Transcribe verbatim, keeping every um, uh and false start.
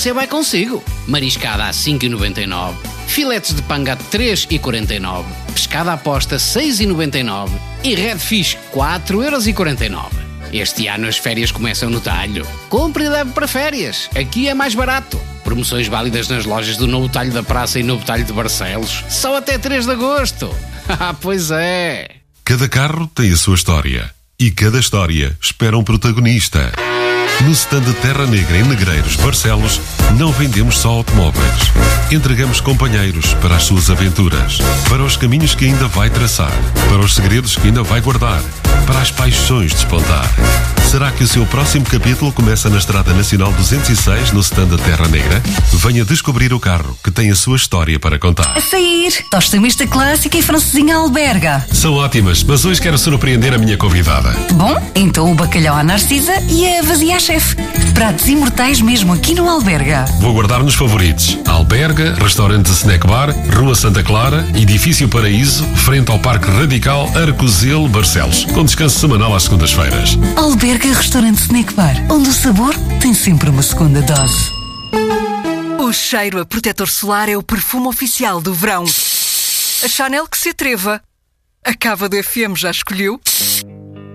você vai consigo. Mariscada a cinco e noventa e nove, filetes de panga a três e quarenta e nove, pescada à posta seis e noventa e nove e redfish quatro e quarenta e nove euros. Este ano as férias começam no talho. Compre e leve para férias. Aqui é mais barato. Promoções válidas nas lojas do Novo Talho da Praça e Novo Talho de Barcelos. Só até três de agosto. Ah, pois é. Cada carro tem a sua história. E cada história espera um protagonista. No stand Terra Negra em Negreiros, Barcelos, não vendemos só automóveis. Entregamos companheiros para as suas aventuras, para os caminhos que ainda vai traçar, para os segredos que ainda vai guardar, para as paixões despontar. Será que o seu próximo capítulo começa na Estrada Nacional duzentos e seis, no stand da Terra Negra? Venha descobrir o carro que tem a sua história para contar. A sair, tosta mista clássica e francesinha alberga. São ótimas, mas hoje quero surpreender a minha convidada. Bom, então o bacalhau à Narcisa e a vasilha à chefe. Pratos imortais mesmo aqui no Alberga. Vou guardar nos favoritos. Alberga, restaurante Snack Bar, Rua Santa Clara, Edifício Paraíso, frente ao Parque Radical Arcozelo, Barcelos, com descanso semanal às segundas-feiras. Alberga Restaurante Snack Bar, onde o sabor tem sempre uma segunda dose. O cheiro a protetor solar é o perfume oficial do verão. A Chanel que se atreva. A Cava do F M já escolheu?